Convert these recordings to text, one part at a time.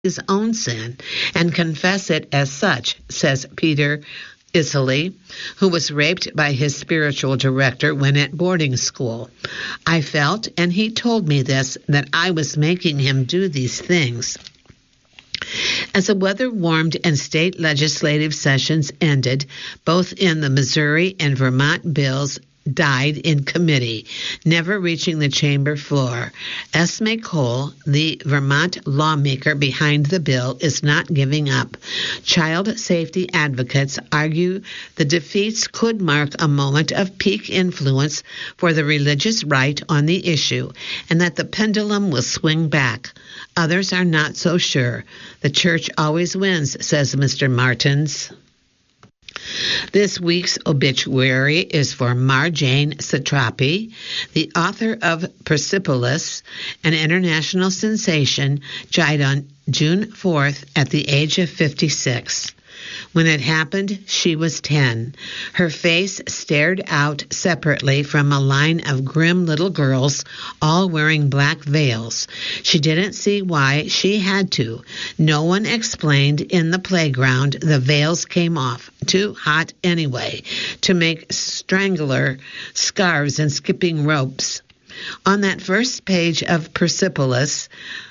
his own sin and confess it as such, says Peter Isley, who was raped by his spiritual director when at boarding school. I felt, and he told me this, that I was making him do these things. As the weather warmed and state legislative sessions ended, both in the Missouri and Vermont bills died in committee, never reaching the chamber floor. Esme Cole, the Vermont lawmaker behind the bill, is not giving up. Child safety advocates argue the defeats could mark a moment of peak influence for the religious right on the issue, and that the pendulum will swing back. Others are not so sure. The church always wins, says Mr. Martins. This week's obituary is for Marjane Satrapi, the author of Persepolis, an international sensation, died on June 4th at the age of 56. When it happened, she was 10. Her face stared out separately from a line of grim little girls, all wearing black veils. She didn't see why she had to. No one explained in the playground. The veils came off. Too hot anyway, to make strangler scarves and skipping ropes. On that first page of Persepolis,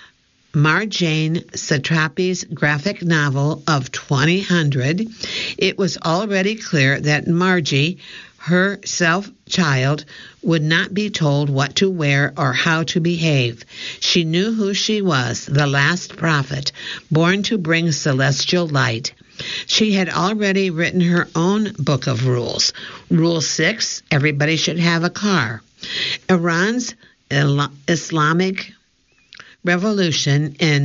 Marjane Satrapi's graphic novel of 2000, it was already clear that Margie, her self-child, would not be told what to wear or how to behave. She knew who she was, the last prophet, born to bring celestial light. She had already written her own book of rules. Rule 6, everybody should have a car. Iran's Islamic Revolution in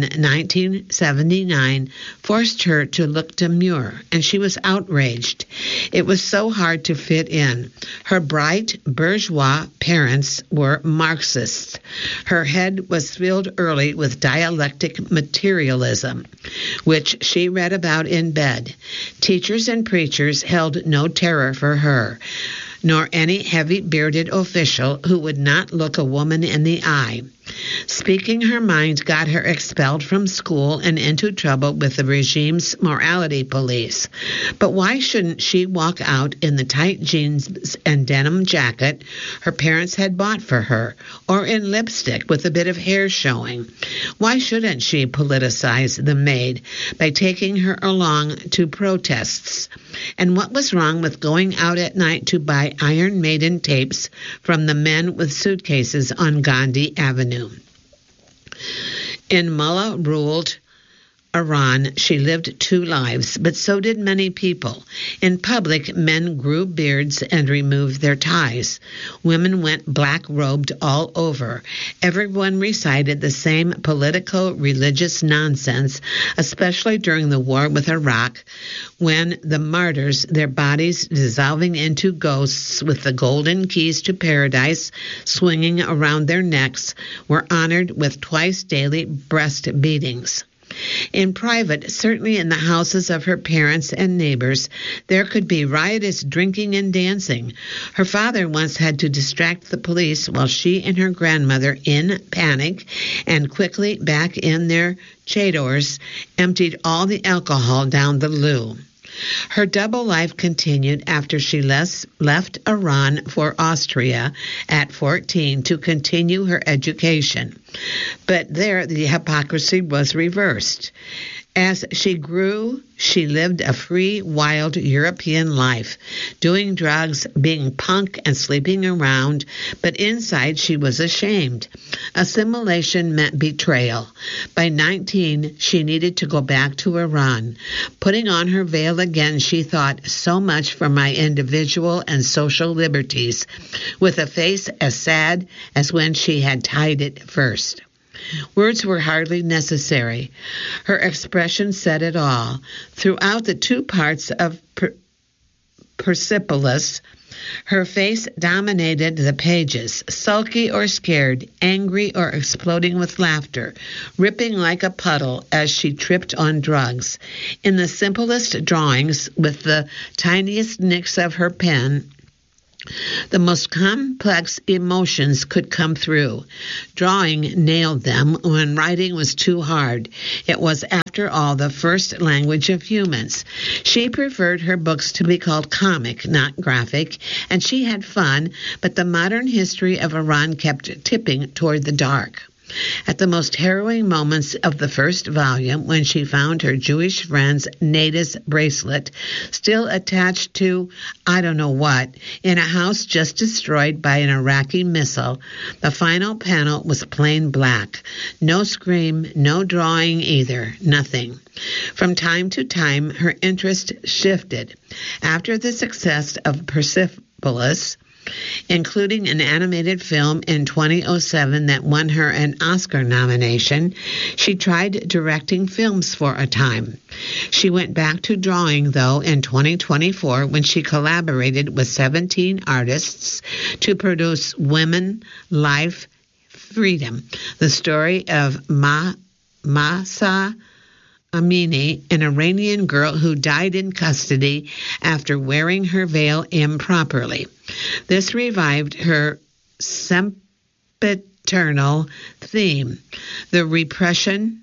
1979 forced her to look demure, and she was outraged. It was so hard to fit in. Her bright, bourgeois parents were Marxists. Her head was filled early with dialectic materialism, which she read about in bed. Teachers and preachers held no terror for her, nor any heavy-bearded official who would not look a woman in the eye. Speaking her mind got her expelled from school and into trouble with the regime's morality police. But why shouldn't she walk out in the tight jeans and denim jacket her parents had bought for her, or in lipstick with a bit of hair showing? Why shouldn't she politicize the maid by taking her along to protests? And what was wrong with going out at night to buy Iron Maiden tapes from the men with suitcases on Gandhi Avenue? In Mullah-ruled Iran, she lived two lives, but so did many people. In public, men grew beards and removed their ties. Women went black-robed all over. Everyone recited the same politico-religious nonsense, especially during the war with Iraq, when the martyrs, their bodies dissolving into ghosts with the golden keys to paradise swinging around their necks, were honored with twice daily breast beatings. In private, certainly in the houses of her parents and neighbors, there could be riotous drinking and dancing. Her father once had to distract the police while she and her grandmother, in panic and quickly back in their chadors, emptied all the alcohol down the loo. Her double life continued after she left Iran for Austria at 14 to continue her education. But there the hypocrisy was reversed. As she grew, she lived a free, wild European life, doing drugs, being punk, and sleeping around, but inside she was ashamed. Assimilation meant betrayal. By 19, she needed to go back to Iran. Putting on her veil again, she thought, so much for my individual and social liberties, with a face as sad as when she had tied it first. Words were hardly necessary. Her expression said it all. Throughout the two parts of Persepolis, her face dominated the pages, sulky or scared, angry or exploding with laughter, ripping like a puddle as she tripped on drugs. In the simplest drawings, with the tiniest nicks of her pen, The most complex emotions could come through. Drawing nailed them when writing was too hard. It was, after all, the first language of humans. She preferred her books to be called comic, not graphic, and she had fun, but the modern history of Iran kept tipping toward the dark. At the most harrowing moments of the first volume, when she found her Jewish friend's natives bracelet still attached to I don't know what, in a house just destroyed by an Iraqi missile, the final panel was plain black. No scream, no drawing either, nothing. From time to time, her interest shifted. After the success of Persepolis, including an animated film in 2007 that won her an Oscar nomination, she tried directing films for a time. She went back to drawing, though, in 2024 when she collaborated with 17 artists to produce Women, Life, Freedom, the story of Mahsa Amini, an Iranian girl who died in custody after wearing her veil improperly. This revived her sempiternal theme, the repression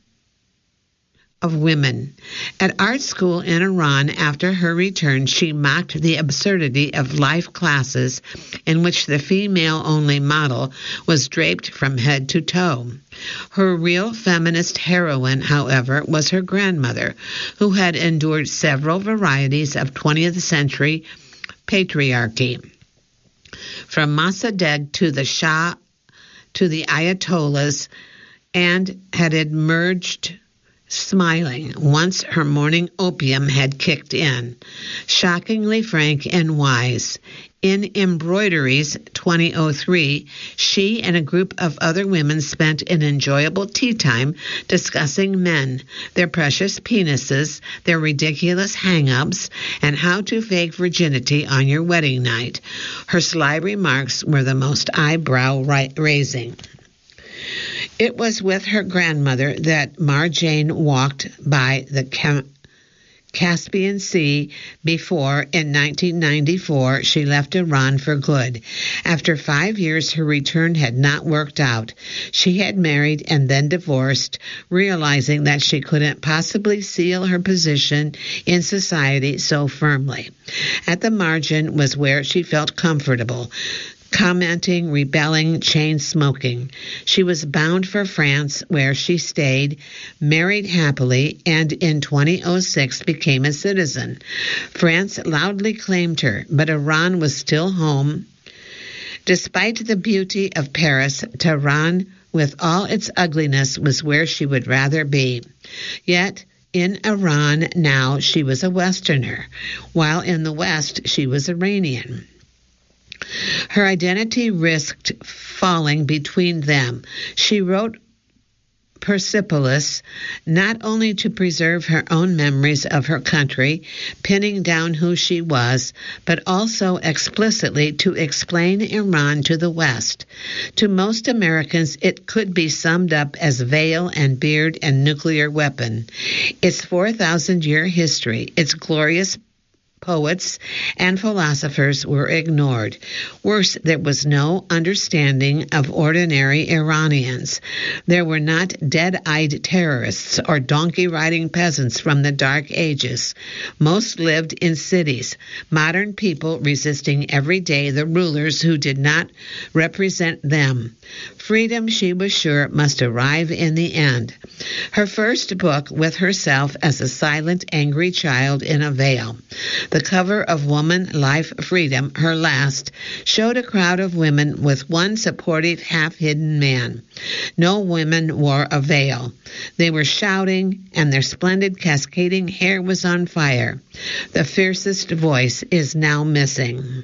of women. At art school in Iran, after her return, she mocked the absurdity of life classes in which the female-only model was draped from head to toe. Her real feminist heroine, however, was her grandmother, who had endured several varieties of 20th century patriarchy. From Mossadegh to the Shah to the Ayatollahs, and had emerged smiling once her morning opium had kicked in, shockingly frank and wise. In Embroideries 2003, she and a group of other women spent an enjoyable tea time discussing men, their precious penises, their ridiculous hang-ups, and how to fake virginity on your wedding night. Her sly remarks were the most eyebrow-raising. It was with her grandmother that Marjane walked by the Caspian Sea before, in 1994, she left Iran for good. After 5 years, her return had not worked out. She had married and then divorced, realizing that she couldn't possibly seal her position in society so firmly. At the margin was where she felt comfortable. Commenting, rebelling, chain-smoking. She was bound for France, where she stayed, married happily, and in 2006 became a citizen. France loudly claimed her, but Iran was still home. Despite the beauty of Paris, Tehran, with all its ugliness, was where she would rather be. Yet, in Iran now, she was a Westerner, while in the West, she was Iranian. Her identity risked falling between them. She wrote Persepolis not only to preserve her own memories of her country, pinning down who she was, but also explicitly to explain Iran to the West. To most Americans, it could be summed up as veil and beard and nuclear weapon. Its 4,000-year history, its glorious poets and philosophers were ignored. Worse, there was no understanding of ordinary Iranians. There were not dead-eyed terrorists or donkey-riding peasants from the Dark Ages. Most lived in cities, modern people resisting every day the rulers who did not represent them. Freedom, she was sure, must arrive in the end. Her first book, with herself as a silent, angry child in a veil. The cover of Woman, Life, Freedom, her last, showed a crowd of women with one supportive, half-hidden man. No women wore a veil. They were shouting, and their splendid cascading hair was on fire. The fiercest voice is now missing.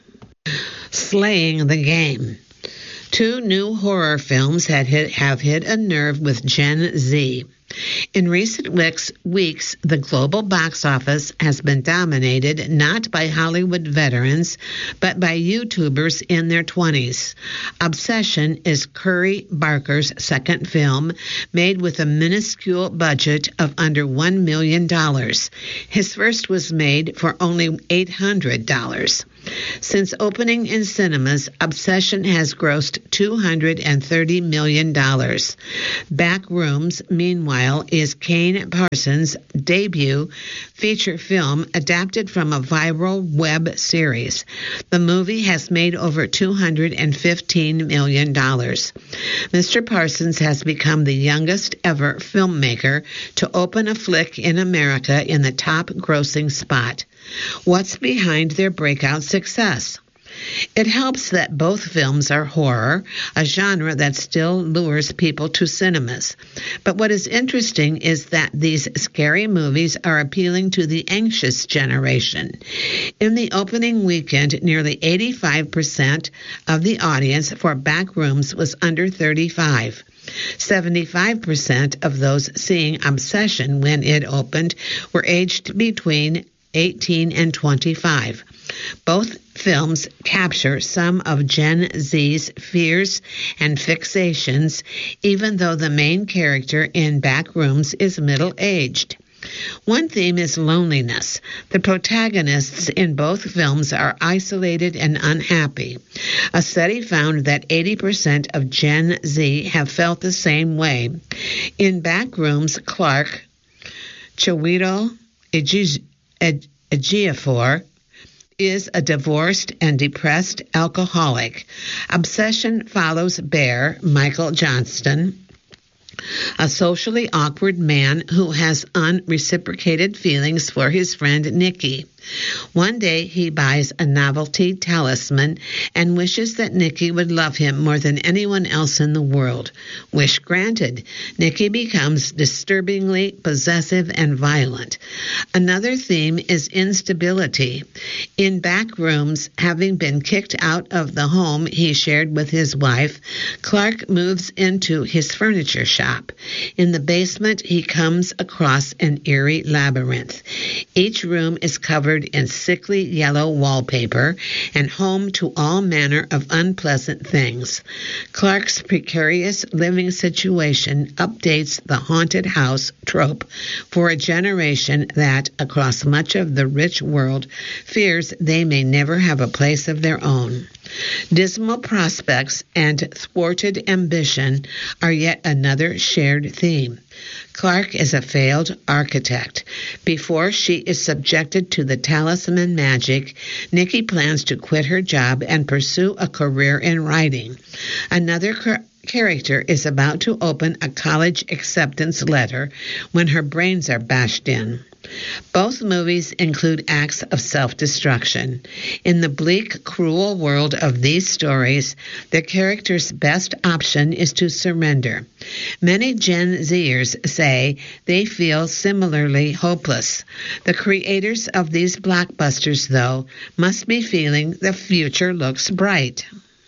Slaying the Game. 2 new horror films have hit a nerve with Gen Z. In recent weeks, the global box office has been dominated not by Hollywood veterans, but by YouTubers in their 20s. Obsession is Curry Barker's second film, made with a minuscule budget of under $1 million. His first was made for only $800. Since opening in cinemas, Obsession has grossed $230 million. Backrooms, meanwhile, is Kane Parsons' debut feature film adapted from a viral web series. The movie has made over $215 million. Mr. Parsons has become the youngest ever filmmaker to open a flick in America in the top grossing spot. What's behind their breakout success? It helps that both films are horror, a genre that still lures people to cinemas. But what is interesting is that these scary movies are appealing to the anxious generation. In the opening weekend, nearly 85% of the audience for Backrooms was under 35. 75% of those seeing Obsession when it opened were aged between 18 and 25. Both films capture some of Gen Z's fears and fixations, even though the main character in Backrooms is middle-aged. One theme is loneliness. The protagonists in both films are isolated and unhappy. A study found that 80% of Gen Z have felt the same way. In Backrooms, Clark Chiwetel Ejiofor is a divorced and depressed alcoholic. Obsession follows Bear, Michael Johnston, a socially awkward man who has unreciprocated feelings for his friend Nikki. One day he buys a novelty talisman and wishes that Nikki would love him more than anyone else in the world. Wish granted. Nikki becomes disturbingly possessive and violent. Another theme is instability. In Backrooms, having been kicked out of the home he shared with his wife, Clark moves into his furniture shop. In the basement, he comes across an eerie labyrinth. Each room is covered in sickly yellow wallpaper and home to all manner of unpleasant things. Clark's precarious living situation updates the haunted house trope for a generation that, across much of the rich world, fears they may never have a place of their own. Dismal prospects and thwarted ambition are yet another shared theme. Clark is a failed architect. Before she is subjected to the talisman magic, Nikki plans to quit her job and pursue a career in writing. Another character is about to open a college acceptance letter when her brains are bashed in. Both movies include acts of self-destruction. In the bleak, cruel world of these stories, the character's best option is to surrender. Many Gen Zers say they feel similarly hopeless. The creators of these blockbusters, though, must be feeling the future looks bright.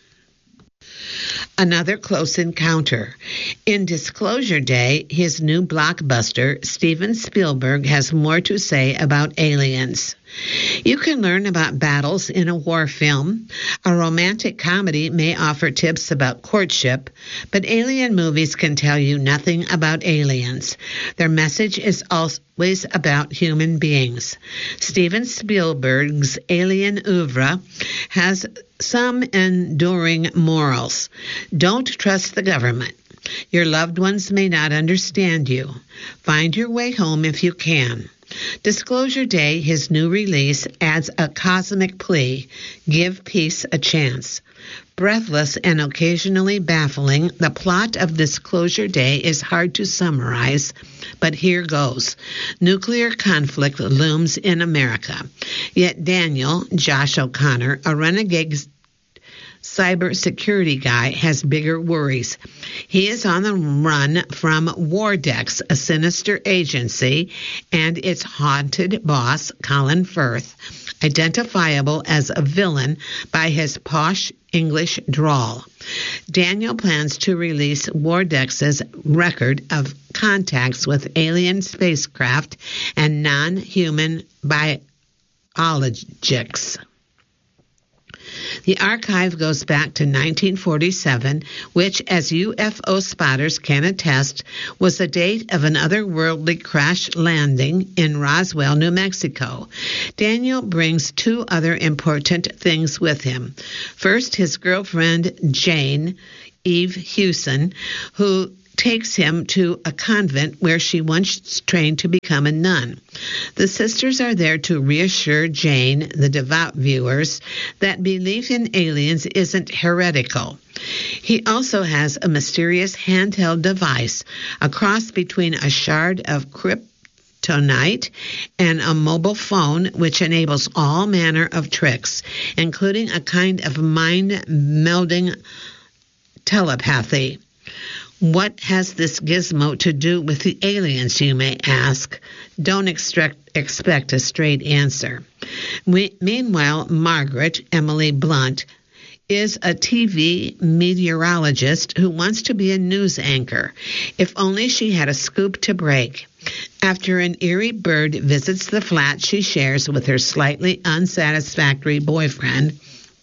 Another close encounter. In Disclosure Day, his new blockbuster, Steven Spielberg has more to say about aliens. You can learn about battles in a war film. A romantic comedy may offer tips about courtship, but alien movies can tell you nothing about aliens. Their message is always about human beings. Steven Spielberg's alien oeuvre has some enduring morals. Don't trust the government. Your loved ones may not understand you. Find your way home if you can. Disclosure Day, his new release, adds a cosmic plea: give peace a chance. Breathless and occasionally baffling, the plot of Disclosure Day is hard to summarize, but here goes. Nuclear conflict looms in America. Yet Daniel, Josh O'Connor, a renegade cybersecurity guy has bigger worries. He is on the run from Wardex, a sinister agency, and its haunted boss, Colin Firth, identifiable as a villain by his posh English drawl. Daniel plans to release Wardex's record of contacts with alien spacecraft and non-human biologics. The archive goes back to 1947, which, as UFO spotters can attest, was the date of an otherworldly crash landing in Roswell, New Mexico. Daniel brings two other important things with him. First, his girlfriend, Jane Eve Hewson, who takes him to a convent where she once trained to become a nun. The sisters are there to reassure Jane, the devout viewers, that belief in aliens isn't heretical. He also has a mysterious handheld device, a cross between a shard of kryptonite and a mobile phone, which enables all manner of tricks, including a kind of mind-melding telepathy. What has this gizmo to do with the aliens, you may ask? Don't expect a straight answer. Meanwhile, Margaret, Emily Blunt, is a TV meteorologist who wants to be a news anchor. If only she had a scoop to break. After an eerie bird visits the flat she shares with her slightly unsatisfactory boyfriend,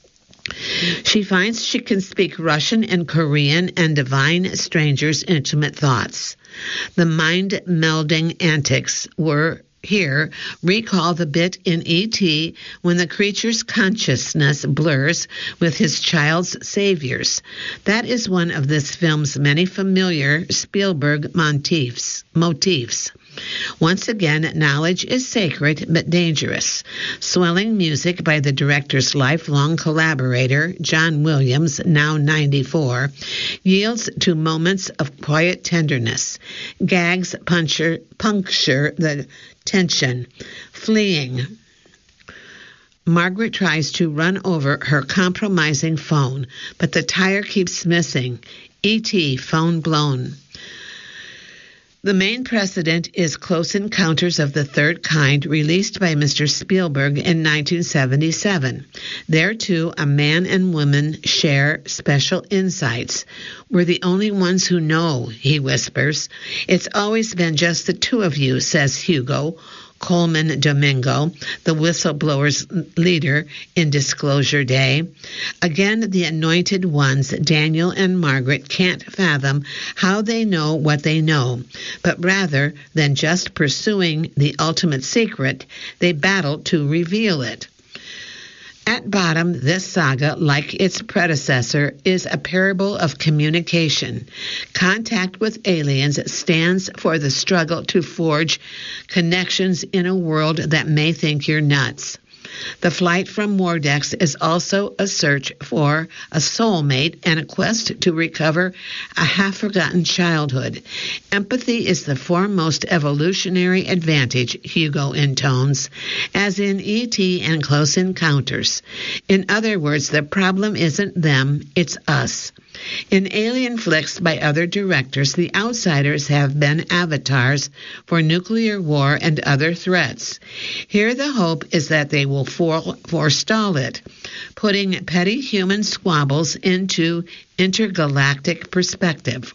she finds she can speak Russian and Korean and divine strangers' intimate thoughts. The mind-melding antics were here recall the bit in E.T. when the creature's consciousness blurs with his child's saviors. That is one of this film's many familiar Spielberg motifs. Once again, knowledge is sacred but dangerous. Swelling music by the director's lifelong collaborator, John Williams, now 94, yields to moments of quiet tenderness. Gags puncture the tension. Fleeing. Margaret tries to run over her compromising phone, but the tire keeps missing. E.T. phone blown. The main precedent is Close Encounters of the Third Kind, released by Mr. Spielberg in 1977. There, too, a man and woman share special insights. We're the only ones who know, he whispers. It's always been just the two of you, says Hugo Coleman Domingo, the whistleblower's leader in Disclosure Day. Again, the anointed ones, Daniel and Margaret, can't fathom how they know what they know, but rather than just pursuing the ultimate secret, they battle to reveal it. At bottom, this saga, like its predecessor, is a parable of communication. Contact with aliens stands for the struggle to forge connections in a world that may think you're nuts. The flight from Wardex is also a search for a soulmate and a quest to recover a half-forgotten childhood. Empathy is the foremost evolutionary advantage, Hugo intones, as in E.T. and Close Encounters. In other words, the problem isn't them, it's us. In alien flicks by other directors, the outsiders have been avatars for nuclear war and other threats. Here the hope is that they will forestall it, putting petty human squabbles into intergalactic perspective.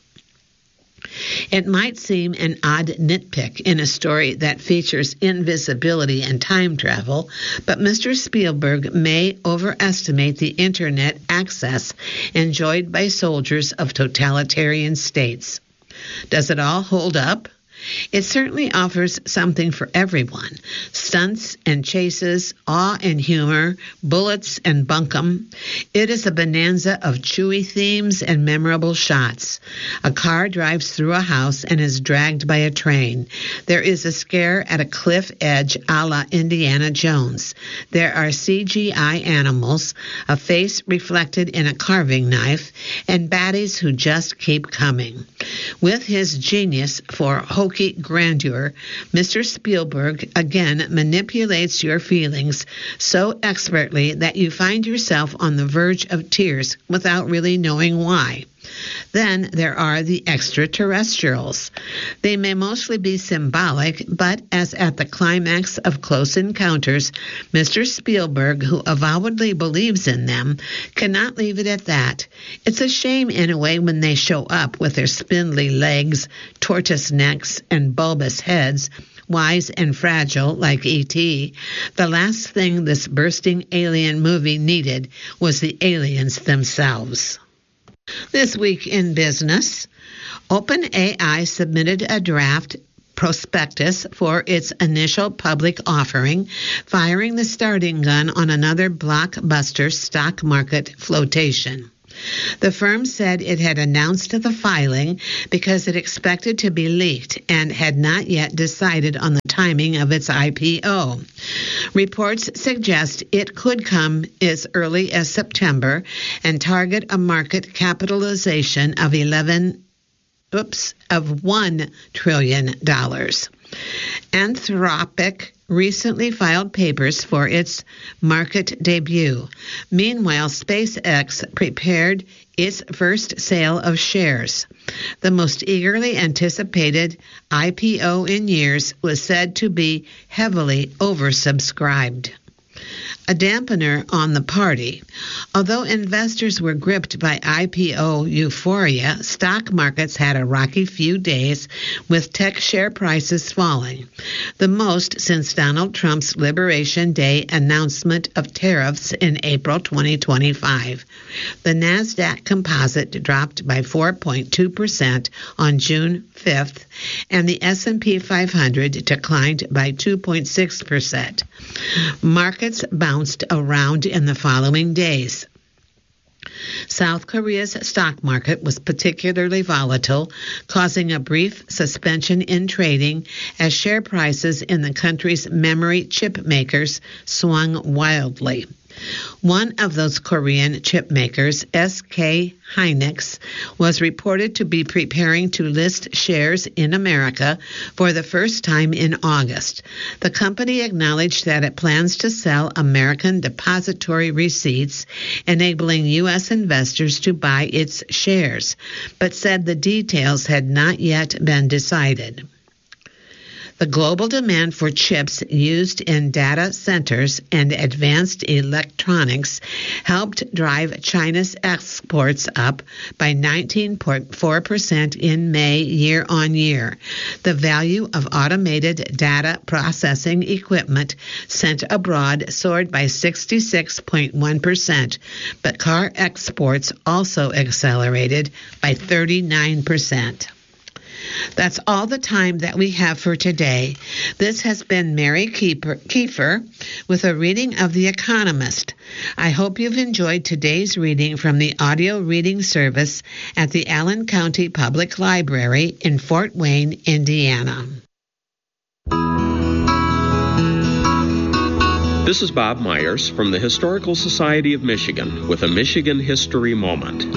It might seem an odd nitpick in a story that features invisibility and time travel, but Mr. Spielberg may overestimate the internet access enjoyed by soldiers of totalitarian states. Does it all hold up? It certainly offers something for everyone. Stunts and chases, awe and humor, bullets and bunkum. It is a bonanza of chewy themes and memorable shots. A car drives through a house and is dragged by a train. There is a scare at a cliff edge a la Indiana Jones. There are CGI animals, a face reflected in a carving knife, and baddies who just keep coming. With his genius for hokey hokey grandeur, Mr. Spielberg again manipulates your feelings so expertly that you find yourself on the verge of tears without really knowing why. Then there are the extraterrestrials. They may mostly be symbolic, but as at the climax of Close Encounters, Mr. Spielberg, who avowedly believes in them, cannot leave it at that. It's a shame in a way when they show up with their spindly legs, tortoise necks, and bulbous heads, wise and fragile like E.T. The last thing this bursting alien movie needed was the aliens themselves. This week in business, OpenAI submitted a draft prospectus for its initial public offering, firing the starting gun on another blockbuster stock market flotation. The firm said it had announced the filing because it expected to be leaked and had not yet decided on the timing of its IPO. Reports suggest it could come as early as September and target a market capitalization of $1 trillion. Anthropic recently filed papers for its market debut. Meanwhile, SpaceX prepared its first sale of shares. The most eagerly anticipated IPO in years was said to be heavily oversubscribed. A dampener on the party. Although investors were gripped by IPO euphoria, stock markets had a rocky few days with tech share prices falling, the most since Donald Trump's Liberation Day announcement of tariffs in April 2025. The NASDAQ composite dropped by 4.2% on June 5th, and the S&P 500 declined by 2.6%. Markets bounced around in the following days. South Korea's stock market was particularly volatile, causing a brief suspension in trading as share prices in the country's memory chip makers swung wildly. One of those Korean chip makers, SK Hynix, was reported to be preparing to list shares in America for the first time in August. The company acknowledged that it plans to sell American depository receipts, enabling U.S. investors to buy its shares, but said the details had not yet been decided. The global demand for chips used in data centers and advanced electronics helped drive China's exports up by 19.4% in May year on year. The value of automated data processing equipment sent abroad soared by 66.1%, but car exports also accelerated by 39%. That's all the time that we have for today. This has been Mary Kiefer with a reading of The Economist. I hope you've enjoyed today's reading from the audio reading service at the Allen County Public Library in Fort Wayne, Indiana. This is Bob Myers from the Historical Society of Michigan with a Michigan History Moment.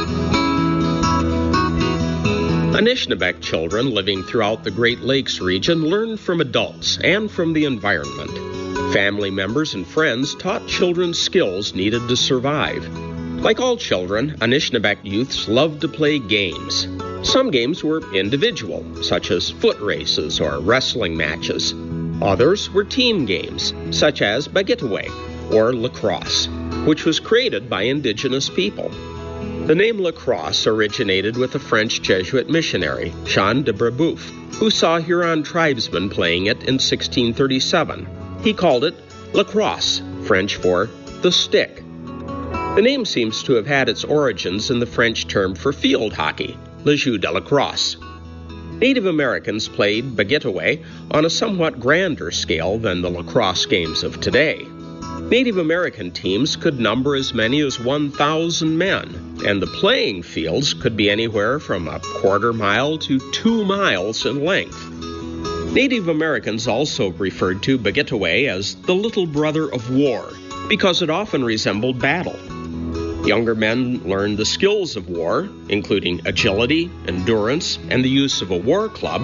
Anishinaabeg children living throughout the Great Lakes region learned from adults and from the environment. Family members and friends taught children skills needed to survive. Like all children, Anishinaabeg youths loved to play games. Some games were individual, such as foot races or wrestling matches. Others were team games, such as Baguette or lacrosse, which was created by indigenous people. The name lacrosse originated with a French Jesuit missionary, Jean de Brebeuf, who saw Huron tribesmen playing it in 1637. He called it lacrosse, French for the stick. The name seems to have had its origins in the French term for field hockey, le jeu de lacrosse. Native Americans played Baguette on a somewhat grander scale than the lacrosse games of today. Native American teams could number as many as 1,000 men, and the playing fields could be anywhere from a quarter mile to 2 miles in length. Native Americans also referred to Baguette as the little brother of war, because it often resembled battle. Younger men learned the skills of war, including agility, endurance, and the use of a war club,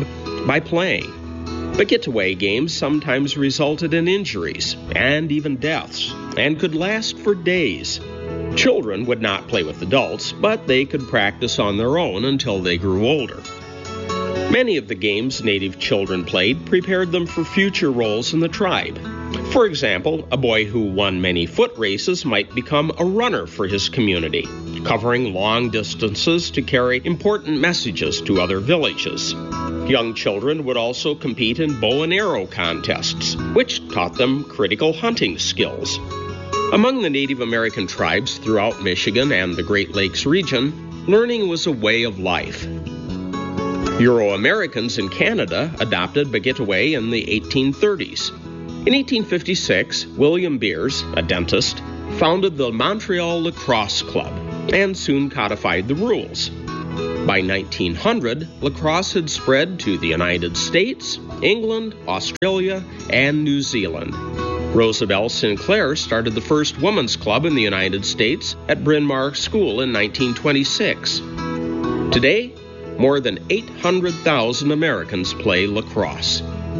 by playing. But get-away games sometimes resulted in injuries and even deaths, and could last for days. Children would not play with adults, but they could practice on their own until they grew older. Many of the games native children played prepared them for future roles in the tribe. For example, a boy who won many foot races might become a runner for his community, covering long distances to carry important messages to other villages. Young children would also compete in bow and arrow contests, which taught them critical hunting skills. Among the Native American tribes throughout Michigan and the Great Lakes region, learning was a way of life. Euro-Americans in Canada adopted Bagitaway in the 1830s. In 1856, William Beers, a dentist, founded the Montreal Lacrosse Club and soon codified the rules. By 1900, lacrosse had spread to the United States, England, Australia, and New Zealand. Rosabelle Sinclair started the first women's club in the United States at Bryn Mawr School in 1926. Today, more than 800,000 Americans play lacrosse.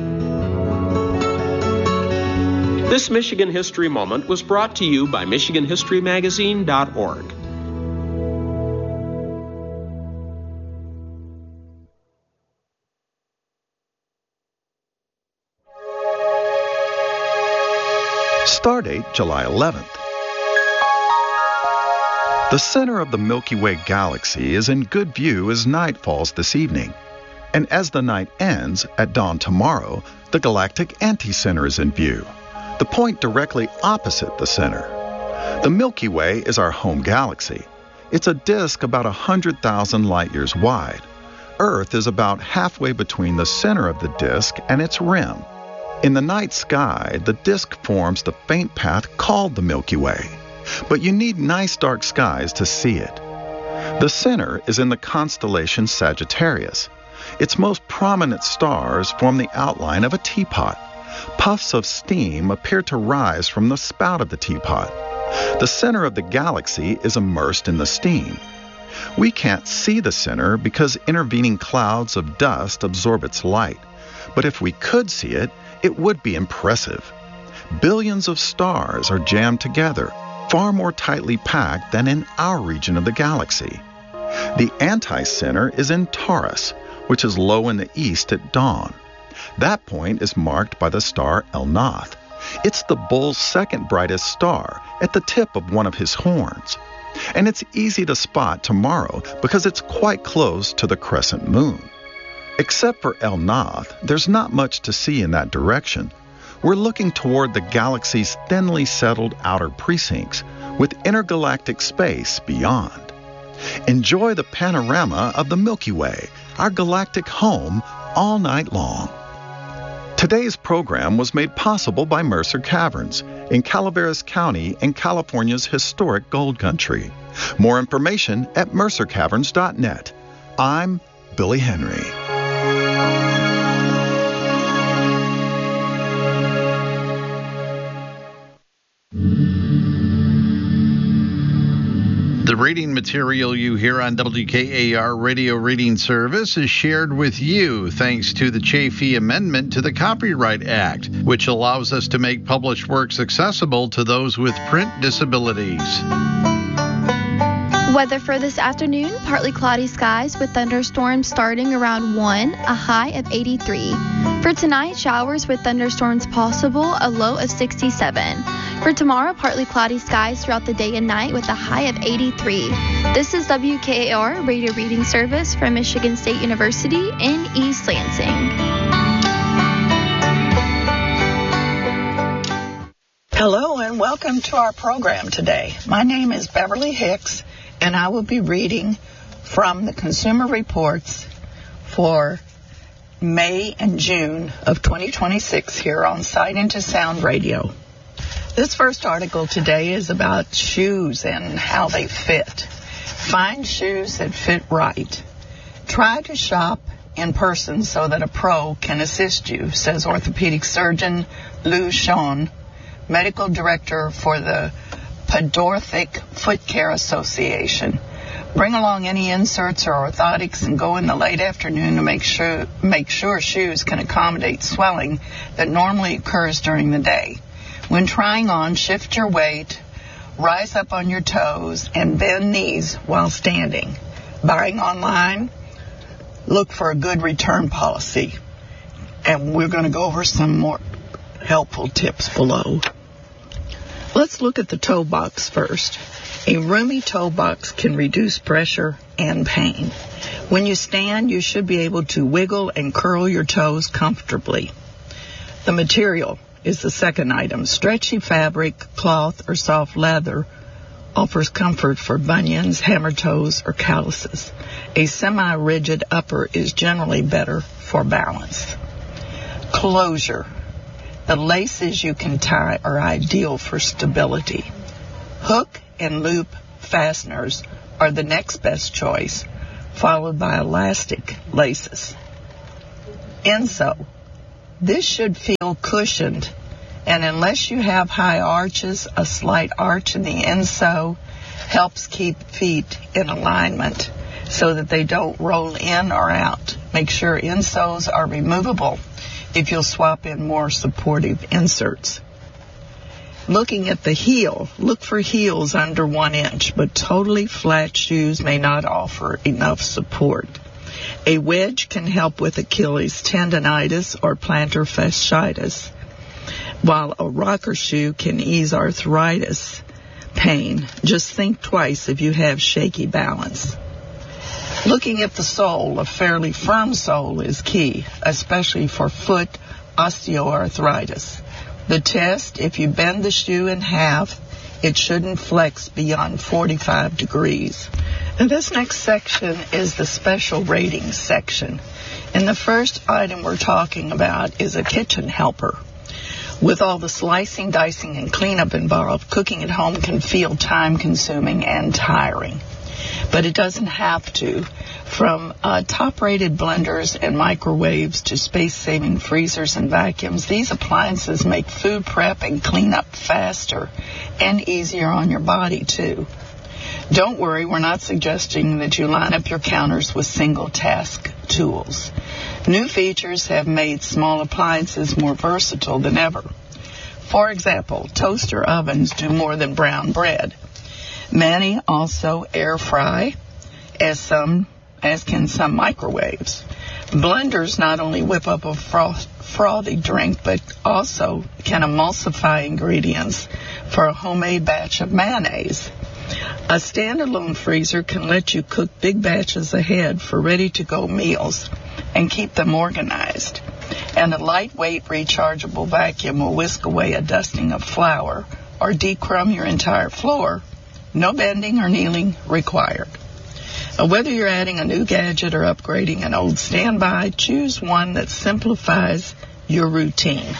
This Michigan History Moment was brought to you by MichiganHistoryMagazine.org. Stardate July 11th. The center of the Milky Way galaxy is in good view as night falls this evening. And as the night ends, at dawn tomorrow, the galactic anticenter is in view, the point directly opposite the center. The Milky Way is our home galaxy. It's a disk about 100,000 light-years wide. Earth is about halfway between the center of the disk and its rim. In the night sky, the disk forms the faint path called the Milky Way. But you need nice dark skies to see it. The center is in the constellation Sagittarius. Its most prominent stars form the outline of a teapot. Puffs of steam appear to rise from the spout of the teapot. The center of the galaxy is immersed in the steam. We can't see the center because intervening clouds of dust absorb its light. But if we could see it, it would be impressive. Billions of stars are jammed together, far more tightly packed than in our region of the galaxy. The anticenter is in Taurus, which is low in the east at dawn. That point is marked by the star Elnath. It's the bull's second brightest star, at the tip of one of his horns. And it's easy to spot tomorrow because it's quite close to the crescent moon. Except for Elnath, there's not much to see in that direction. We're looking toward the galaxy's thinly settled outer precincts, with intergalactic space beyond. Enjoy the panorama of the Milky Way, our galactic home, all night long. Today's program was made possible by Mercer Caverns in Calaveras County in California's historic gold country. More information at mercercaverns.net. I'm Billy Henry. The reading material you hear on WKAR Radio Reading Service is shared with you thanks to the Chafee Amendment to the Copyright Act, which allows us to make published works accessible to those with print disabilities. Weather for this afternoon, partly cloudy skies with thunderstorms starting around 1, a high of 83. For tonight, showers with thunderstorms possible, a low of 67. For tomorrow, partly cloudy skies throughout the day and night with a high of 83. This is WKAR Radio Reading Service from Michigan State University in East Lansing. Hello and welcome to our program today. My name is Beverly Hicks, and I will be reading from the Consumer Reports for May and June of 2026 here on Sight into Sound Radio. This first article today is about shoes and how they fit. Find shoes that fit right. Try to shop in person so that a pro can assist you, says orthopedic surgeon Lou Sean, medical director for the Podorthic Foot Care Association. Bring along any inserts or orthotics and go in the late afternoon to make sure shoes can accommodate swelling that normally occurs during the day. When trying on, shift your weight, rise up on your toes, and bend knees while standing. Buying online, look for a good return policy. And we're going to go over some more helpful tips below. Let's look at the toe box first. A roomy toe box can reduce pressure and pain. When you stand, you should be able to wiggle and curl your toes comfortably. The material is the second item. Stretchy fabric, cloth, or soft leather offers comfort for bunions, hammer toes, or calluses. A semi-rigid upper is generally better for balance. Closure. The laces you can tie are ideal for stability. Hook and loop fasteners are the next best choice, followed by elastic laces. Insole. This should feel cushioned, and unless you have high arches, a slight arch in the insole helps keep feet in alignment so that they don't roll in or out. Make sure insoles are removable if you'll swap in more supportive inserts. Looking at the heel, look for heels under 1 inch, but totally flat shoes may not offer enough support. A wedge can help with Achilles tendonitis or plantar fasciitis, while a rocker shoe can ease arthritis pain. Just think twice if you have shaky balance. Looking at the sole, a fairly firm sole is key, especially for foot osteoarthritis. The test, if you bend the shoe in half, it shouldn't flex beyond 45 degrees. And this next section is the special ratings section. And the first item we're talking about is a kitchen helper. With all the slicing, dicing, and cleanup involved, cooking at home can feel time-consuming and tiring. But it doesn't have to. From top-rated blenders and microwaves to space-saving freezers and vacuums, these appliances make food prep and cleanup faster and easier on your body, too. Don't worry, we're not suggesting that you line up your counters with single-task tools. New features have made small appliances more versatile than ever. For example, toaster ovens do more than brown bread. Many also air fry, as can some microwaves. Blenders not only whip up a frothy drink, but also can emulsify ingredients for a homemade batch of mayonnaise. A standalone freezer can let you cook big batches ahead for ready-to-go meals and keep them organized. And a lightweight rechargeable vacuum will whisk away a dusting of flour or decrumb your entire floor. No bending or kneeling required. Whether you're adding a new gadget or upgrading an old standby, choose one that simplifies your routine.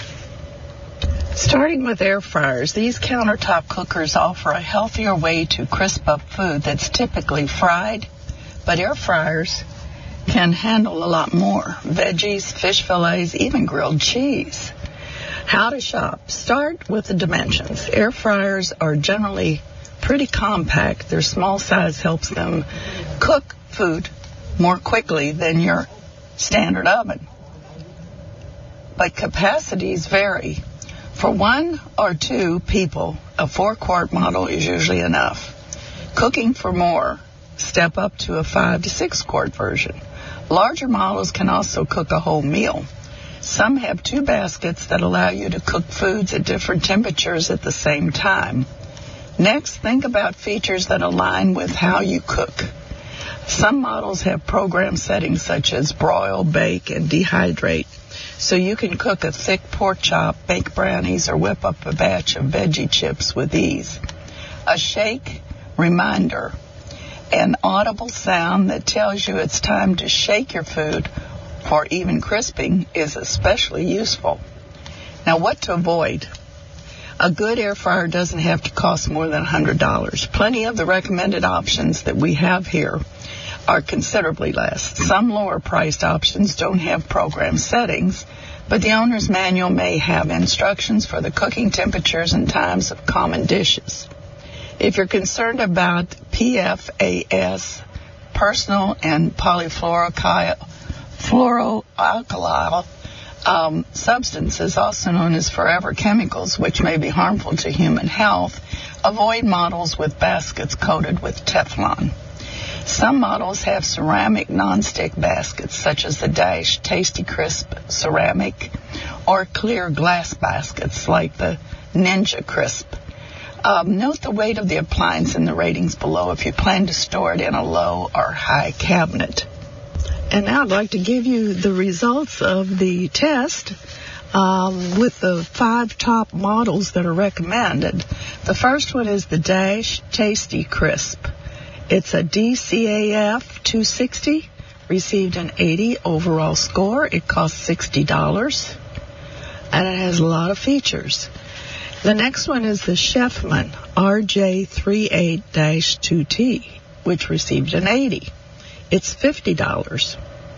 Starting with air fryers, these countertop cookers offer a healthier way to crisp up food that's typically fried, but air fryers can handle a lot more. Veggies, fish fillets, even grilled cheese. How to shop. Start with the dimensions. Air fryers are generally pretty compact. Their small size helps them cook food more quickly than your standard oven. But capacities vary. For 1 or 2 people, a 4-quart model is usually enough. Cooking for more, step up to a 5 to 6-quart version. Larger models can also cook a whole meal. Some have 2 baskets that allow you to cook foods at different temperatures at the same time. Next, think about features that align with how you cook. Some models have program settings such as broil, bake, and dehydrate, so you can cook a thick pork chop, bake brownies, or whip up a batch of veggie chips with ease. A shake reminder, an audible sound that tells you it's time to shake your food for even crisping, is especially useful. Now, what to avoid? A good air fryer doesn't have to cost more than $100. Plenty of the recommended options that we have here are considerably less. Some lower-priced options don't have program settings, but the owner's manual may have instructions for the cooking temperatures and times of common dishes. If you're concerned about PFAS, personal and polyfluoroalkyl substances, also known as forever chemicals, which may be harmful to human health. Avoid models with baskets coated with Teflon. Some models have ceramic nonstick baskets, such as the Dash Tasty Crisp ceramic, or clear glass baskets like the Ninja Crisp. Note the weight of the appliance in the ratings below if you plan to store it in a low or high cabinet. And now I'd like to give you the results of the test with the 5 top models that are recommended. The first one is the Dash Tasty Crisp. It's a DCAF 260, received an 80 overall score. It costs $60, and it has a lot of features. The next one is the Chefman RJ38-2T, which received an 80. It's $50.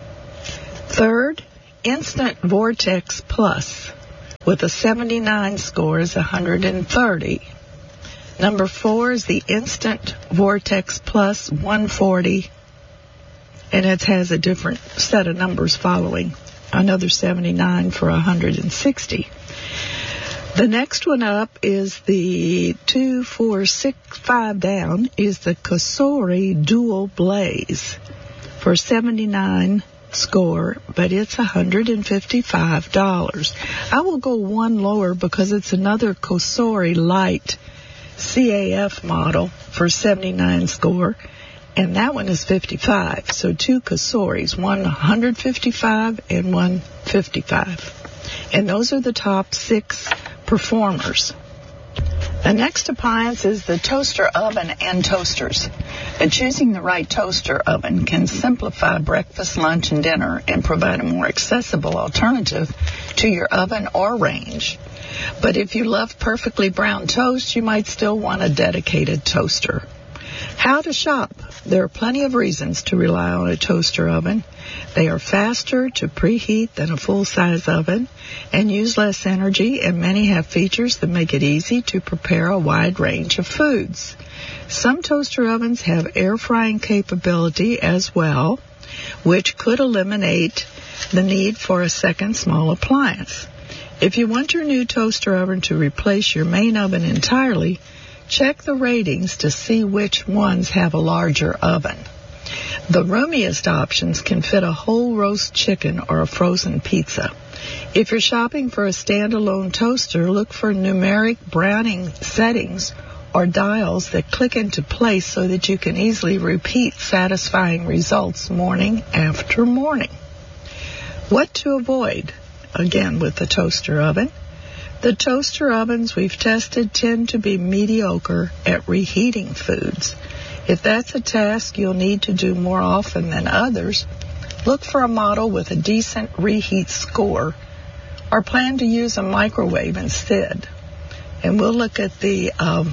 Third, Instant Vortex Plus, with a 79 score, is $130. Number 4 is the Instant Vortex Plus 140, and it has a different set of numbers following. Another 79 for $160. The next one up is the 2, 4, 6, 5 down is the Cosori Dual Blaze for 79 score, but it's $155. I will go one lower because it's another Cosori Light CAF model for 79 score, and that one is $55. So 2 Cosoris, one $155 and one $55. And those are the top 6 performers. The next appliance is the toaster oven and toasters. And choosing the right toaster oven can simplify breakfast, lunch, and dinner and provide a more accessible alternative to your oven or range. But if you love perfectly brown toast, you might still want a dedicated toaster. How to shop. There are plenty of reasons to rely on a toaster oven. They are faster to preheat than a full-size oven and use less energy, and many have features that make it easy to prepare a wide range of foods. Some toaster ovens have air frying capability as well, which could eliminate the need for a second small appliance. If you want your new toaster oven to replace your main oven entirely, check the ratings to see which ones have a larger oven. The roomiest options can fit a whole roast chicken or a frozen pizza. If you're shopping for a standalone toaster, look for numeric browning settings or dials that click into place so that you can easily repeat satisfying results morning after morning. What to avoid? Again, with the toaster oven. The toaster ovens we've tested tend to be mediocre at reheating foods. If that's a task you'll need to do more often than others, look for a model with a decent reheat score, or plan to use a microwave instead. And we'll look at the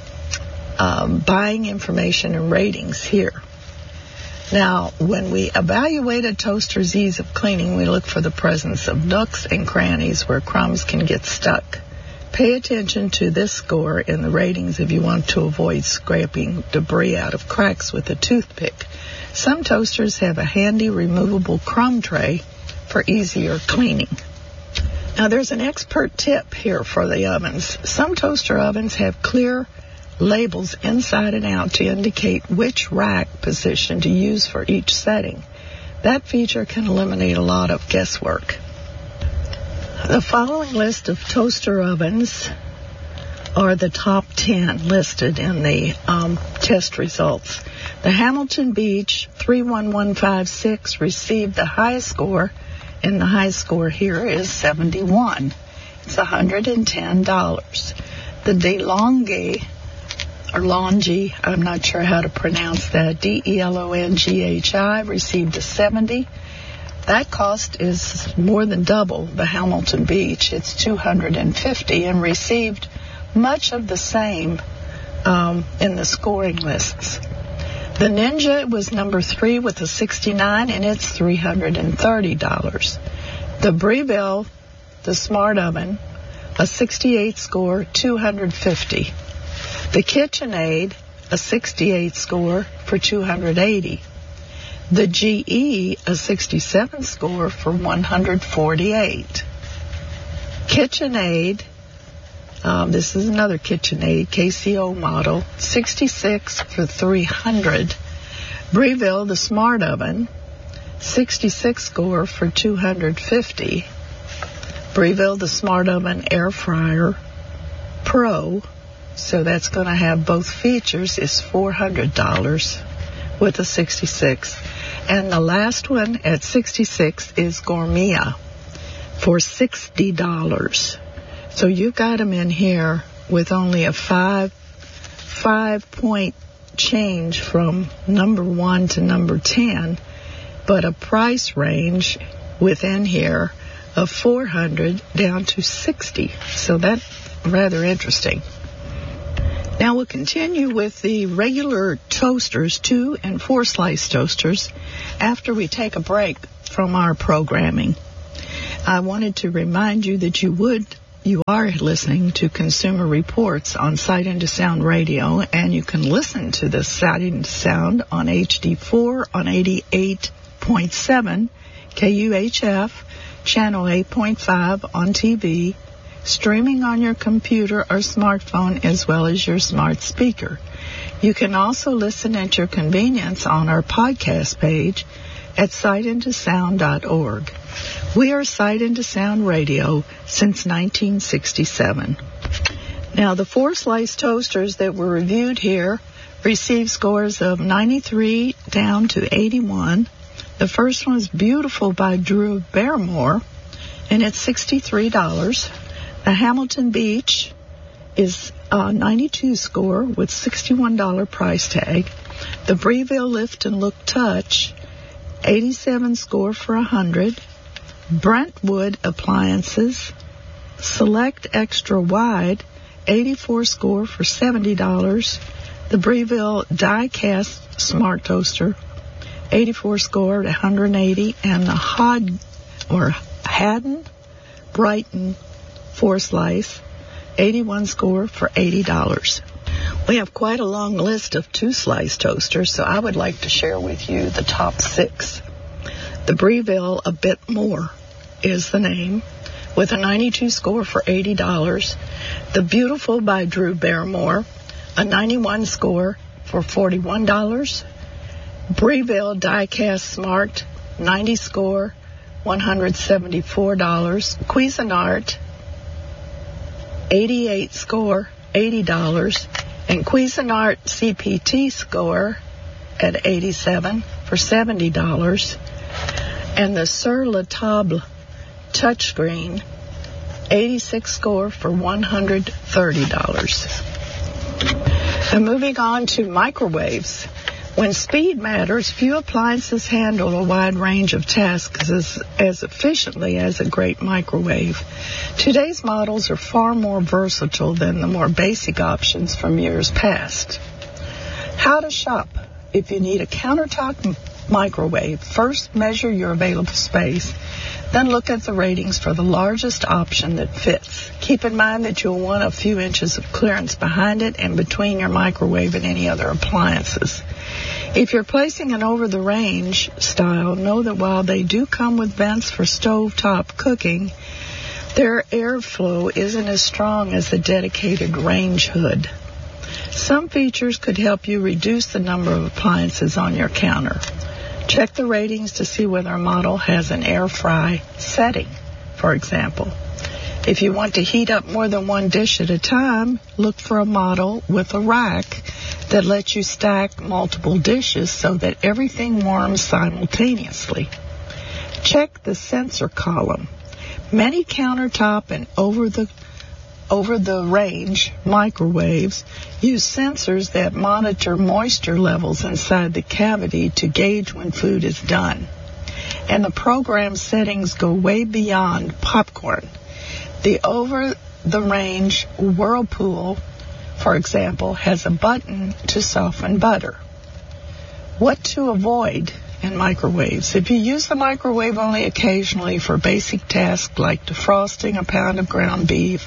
buying information and ratings here. Now, when we evaluate a toaster's ease of cleaning, we look for the presence of nooks and crannies where crumbs can get stuck. Pay attention to this score in the ratings if you want to avoid scraping debris out of cracks with a toothpick. Some toasters have a handy removable crumb tray for easier cleaning. Now, there's an expert tip here for the ovens. Some toaster ovens have clear labels inside and out to indicate which rack position to use for each setting. That feature can eliminate a lot of guesswork. The following list of toaster ovens are the top 10 listed in the test results. The Hamilton Beach 31156 received the highest score, and the highest score here is 71. It's $110. The DeLonghi, or Longi, I'm not sure how to pronounce that, DELONGHI, received a 70. That cost is more than double the Hamilton Beach. It's $250 and received much of the same in the scoring lists. The Ninja was number 3 with a 69, and it's $330. The Breville, the Smart Oven, a 68 score, $250. The KitchenAid, a 68 score for $280. The GE, a 67 score for $148. KitchenAid, this is another KitchenAid KCO model, 66 for $300. Breville, the Smart Oven, 66 score for $250. Breville, the Smart Oven Air Fryer Pro, so that's going to have both features, is $400 with a 66. And the last one at 66 is Gourmia for $60. So you've got them in here with only a five point change from number 1 to number 10, but a price range within here of $400 down to $60. So that's rather interesting. Now we'll continue with the regular toasters, 2 and 4 slice toasters, after we take a break from our programming. I wanted to remind you that you are listening to Consumer Reports on Sight into Sound Radio, and you can listen to the Sight into Sound on HD4 on 88.7 KUHF, channel 8.5 on TV, streaming on your computer or smartphone as well as your smart speaker. You can also listen at your convenience on our podcast page at sightintosound.org. We are Sight into Sound Radio since 1967. Now, the 4 slice toasters that were reviewed here received scores of 93 down to 81. The first one is Beautiful by Drew Barrymore, and it's $63. The Hamilton Beach is a 92 score with $61 price tag. The Breville Lift and Look Touch, 87 score for $100. Brentwood Appliances Select Extra Wide, 84 score for $70. The Breville Die Cast Smart Toaster, 84 score at $180, and the Haddon Brighton 4 slice, 81 score for $80. We have quite a long list of 2 slice toasters, so I would like to share with you the top 6. The Breville A Bit More is the name, with a 92 score for $80. The Beautiful by Drew Barrymore, a 91 score for $41. Breville Die Cast Smart, 90 score, $174. Cuisinart, 88 score, $80. And Cuisinart CPT score at 87 for $70. And the Sur La Table touchscreen, 86 score for $130. And moving on to microwaves. When speed matters, few appliances handle a wide range of tasks as efficiently as a great microwave. Today's models are far more versatile than the more basic options from years past. How to shop. If you need a countertop microwave, first measure your available space, then look at the ratings for the largest option that fits. Keep in mind that you'll want a few inches of clearance behind it and between your microwave and any other appliances. If you're placing an over-the-range style, know that while they do come with vents for stovetop cooking, their airflow isn't as strong as the dedicated range hood. Some features could help you reduce the number of appliances on your counter. Check the ratings to see whether a model has an air fry setting, for example. If you want to heat up more than one dish at a time, look for a model with a rack that lets you stack multiple dishes so that everything warms simultaneously. Check the sensor column. Many countertop and over-the-range microwaves use sensors that monitor moisture levels inside the cavity to gauge when food is done. And the program settings go way beyond popcorn. The over-the-range Whirlpool, for example, has a button to soften butter. What to avoid in microwaves? If you use the microwave only occasionally for basic tasks like defrosting a pound of ground beef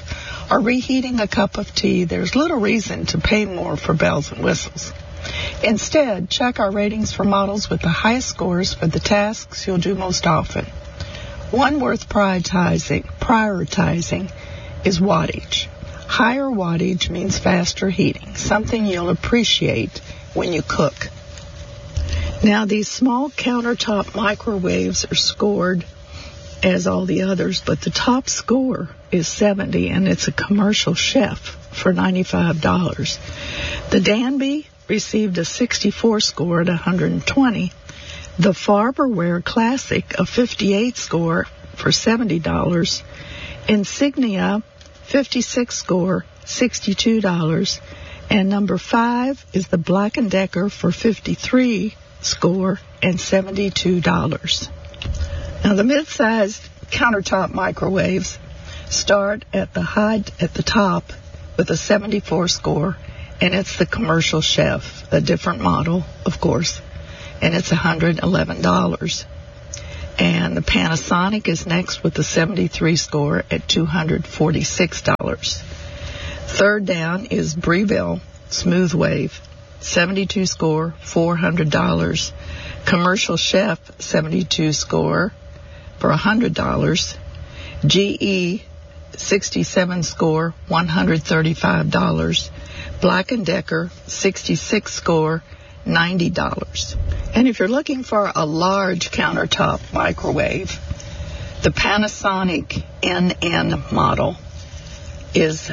or reheating a cup of tea, there's little reason to pay more for bells and whistles. Instead, check our ratings for models with the highest scores for the tasks you'll do most often. One worth prioritizing is wattage. Higher wattage means faster heating, something you'll appreciate when you cook. Now, these small countertop microwaves are scored as all the others, but the top score is 70, and it's a commercial chef for $95. The Danby received a 64 score at $120. The Farberware Classic, a 58 score for $70. Insignia, 56 score, $62. And number 5 is the Black & Decker for 53 score and $72. Now, the mid-sized countertop microwaves start at the top with a 74 score, and it's the Commercial Chef, a different model, of course, and it's $111. And the Panasonic is next with a 73 score at $246. Third down is Breville Smooth Wave, 72 score, $400. Commercial Chef, 72 score for $100. GE, 67 score, $135. Black & Decker, 66 score, $90. And if you're looking for a large countertop microwave, the Panasonic NN model is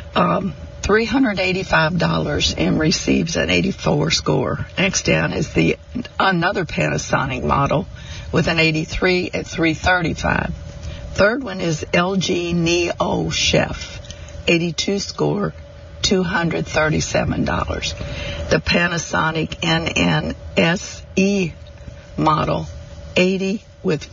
$385 and receives an 84 score. Next down is another Panasonic model with an 83 at $335. Third one is LG Neo Chef, 82 score, $237. The Panasonic NN SE model, 80 with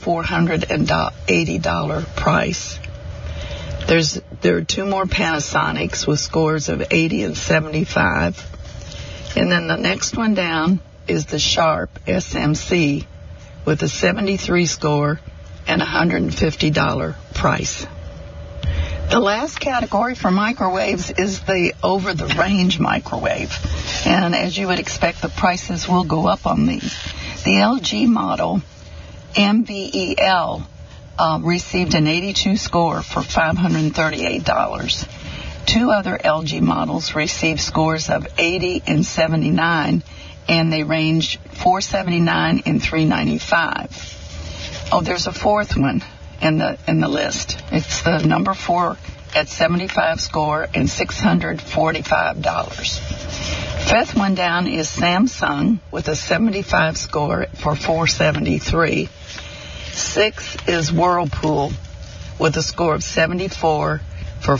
$480 price. There are 2 more Panasonics with scores of 80 and 75. And then the next one down is the Sharp SMC with a 73 score and $150 price. The last category for microwaves is the over-the-range microwave. And as you would expect, the prices will go up on these. The LG model, MVEL, received an 82 score for $538. 2 other LG models received scores of 80 and 79, and they range $479 and $395. Oh, there's a 4th one in the list. It's the number 4 at 75 score and $645. 5th one down is Samsung with a 75 score for $473. 6th is Whirlpool with a score of 74 for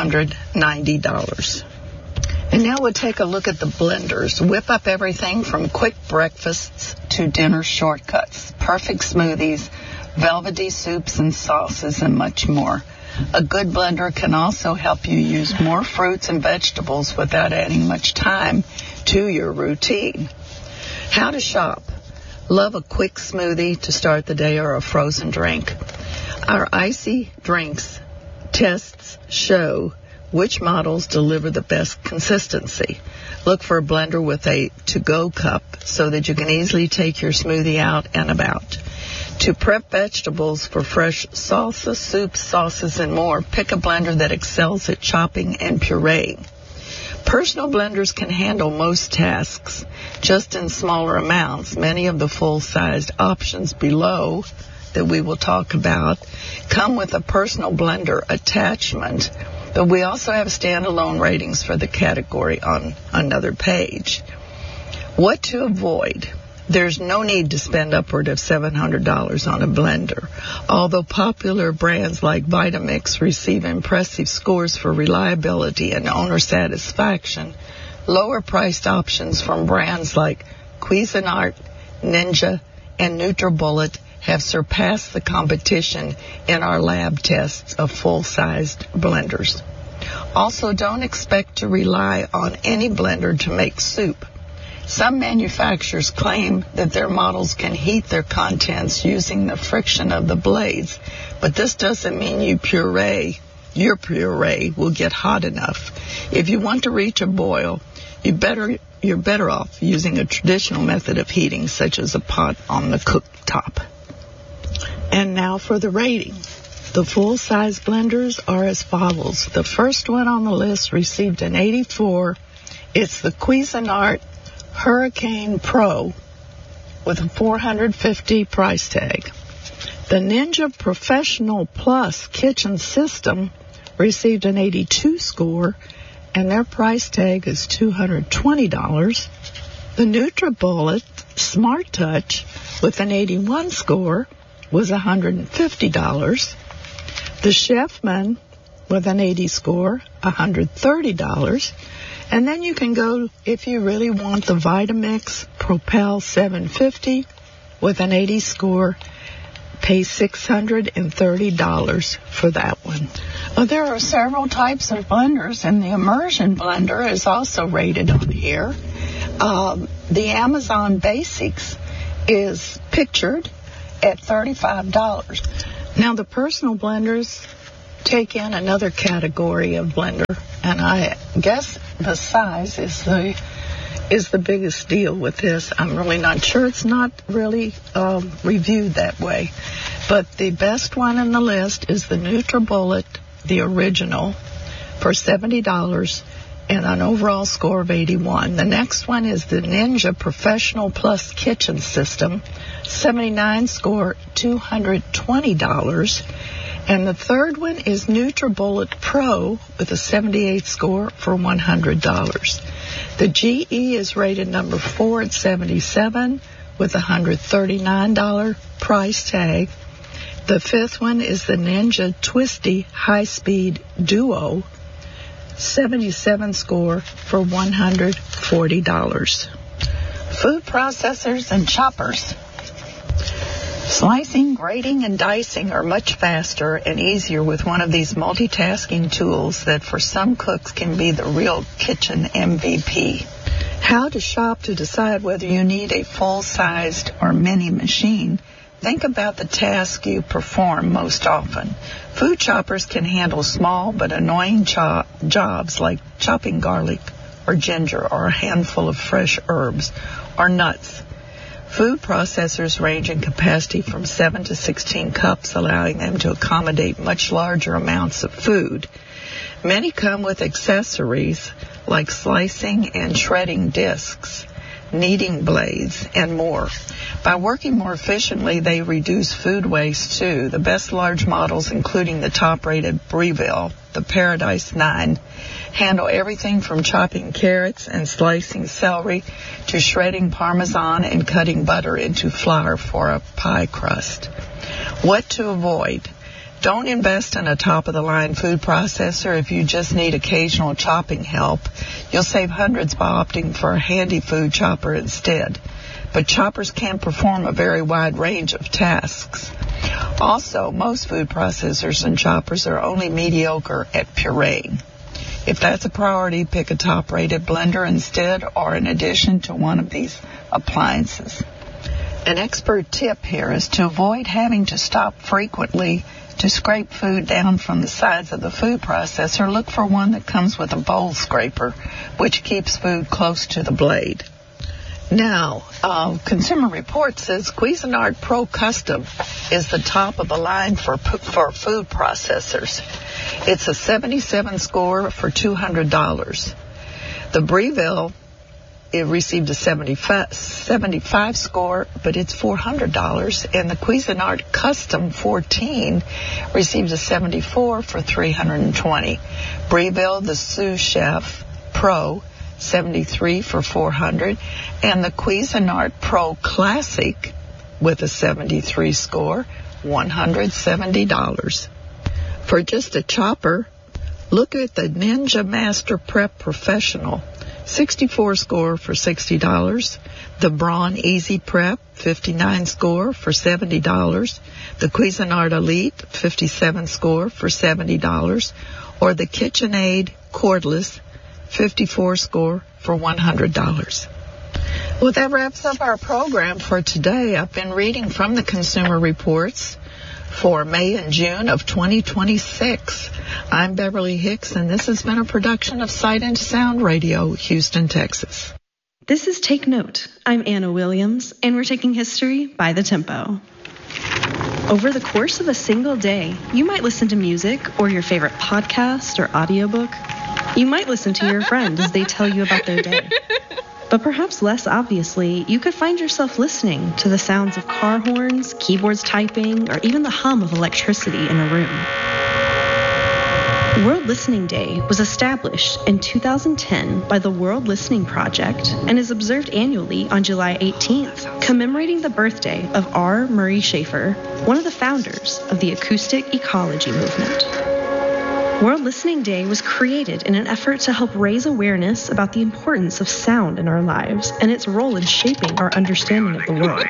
$490. And now we'll take a look at the blenders. Whip up everything from quick breakfasts to dinner shortcuts, perfect smoothies, velvety soups and sauces, and much more. A good blender can also help you use more fruits and vegetables without adding much time to your routine. How to shop. Love a quick smoothie to start the day or a frozen drink. Our icy drinks tests show which models deliver the best consistency. Look for a blender with a to-go cup so that you can easily take your smoothie out and about. To prep vegetables for fresh salsa, soups, sauces, and more, pick a blender that excels at chopping and pureeing. Personal blenders can handle most tasks, just in smaller amounts. Many of the full-sized options below that we will talk about come with a personal blender attachment, but we also have standalone ratings for the category on another page. What to avoid? There's no need to spend upward of $700 on a blender. Although popular brands like Vitamix receive impressive scores for reliability and owner satisfaction, lower-priced options from brands like Cuisinart, Ninja, and NutriBullet have surpassed the competition in our lab tests of full-sized blenders. Also, don't expect to rely on any blender to make soup. Some manufacturers claim that their models can heat their contents using the friction of the blades, but this doesn't mean you puree your puree will get hot enough. If you want to reach a boil, you're better off using a traditional method of heating, such as a pot on the cooktop. And now for the rating. The full-size blenders are as follows. The first one on the list received an 84. It's the Cuisinart Hurricane Pro with a $450 price tag. The Ninja Professional Plus Kitchen System received an 82 score, and their price tag is $220. The NutriBullet Smart Touch with an 81 score was $150. The Chefman with an 80 score, $130. And then you can go, if you really want, the Vitamix Propel 750 with an 80 score, pay $630 for that one. Well, there are several types of blenders, and the Immersion blender is also rated on here. The Amazon Basics is pictured at $35. Now, the personal blenders take in another category of blender, and I guess the size is the biggest deal with this. I'm really not sure. It's not really reviewed that way. But the best one in the list is the NutriBullet, the original, for $70 and an overall score of 81. The next one is the Ninja Professional Plus Kitchen System, 79 score, $220. And the third one is NutriBullet Pro with a 78 score for $100. The GE is rated number 4 at 77 with a $139 price tag. The fifth one is the Ninja Twisty High Speed Duo, 77 score for $140. Food processors and choppers. Slicing, grating, and dicing are much faster and easier with one of these multitasking tools that for some cooks can be the real kitchen MVP. How to shop to decide whether you need a full-sized or mini machine. Think about the task you perform most often. Food choppers can handle small but annoying jobs like chopping garlic or ginger or a handful of fresh herbs or nuts. Food processors range in capacity from 7 to 16 cups, allowing them to accommodate much larger amounts of food. Many come with accessories like slicing and shredding discs, kneading blades, and more. By working more efficiently, they reduce food waste too. The best large models, including the top-rated Breville, the Paradise 9, handle everything from chopping carrots and slicing celery to shredding Parmesan and cutting butter into flour for a pie crust. What to avoid? Don't invest in a top-of-the-line food processor if you just need occasional chopping help. You'll save hundreds by opting for a handy food chopper instead. But choppers can perform a very wide range of tasks. Also, most food processors and choppers are only mediocre at pureeing. If that's a priority, pick a top-rated blender instead or in addition to one of these appliances. An expert tip here is to avoid having to stop frequently to scrape food down from the sides of the food processor. Look for one that comes with a bowl scraper, which keeps food close to the blade. Now, Consumer Reports says Cuisinart Pro Custom is the top of the line for food processors. It's a 77 score for $200. The Breville, it received a 75 score, but it's $400. And the Cuisinart Custom 14 received a 74 for $320. Breville, the Sous Chef Pro, 73 for $400, and the Cuisinart Pro Classic with a 73 score, $170. For just a chopper, look at the Ninja Master Prep Professional, 64 score for $60. The Braun Easy Prep, 59 score for $70. The Cuisinart Elite, 57 score for $70. Or the KitchenAid Cordless, 54 score for $100. Well, that wraps up our program for today. I've been reading from the Consumer Reports for May and June of 2026. I'm Beverly Hicks, and this has been a production of Sight and Sound Radio, Houston, Texas. This is Take Note. I'm Anna Williams, and we're taking history by the tempo. Over the course of a single day, you might listen to music or your favorite podcast or audiobook. You might listen to your friend as they tell you about their day. But perhaps less obviously, you could find yourself listening to the sounds of car horns, keyboards typing, or even the hum of electricity in a room. World Listening Day was established in 2010 by the World Listening Project and is observed annually on July 18th, commemorating the birthday of R. Murray Schafer, one of the founders of the acoustic ecology movement. World Listening Day was created in an effort to help raise awareness about the importance of sound in our lives and its role in shaping our understanding of the world.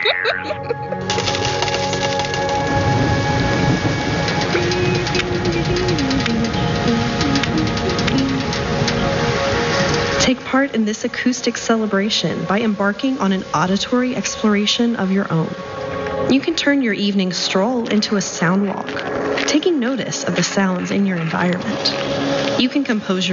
Take part in this acoustic celebration by embarking on an auditory exploration of your own. You can turn your evening stroll into a sound walk, taking notice of the sounds in your environment. You can compose your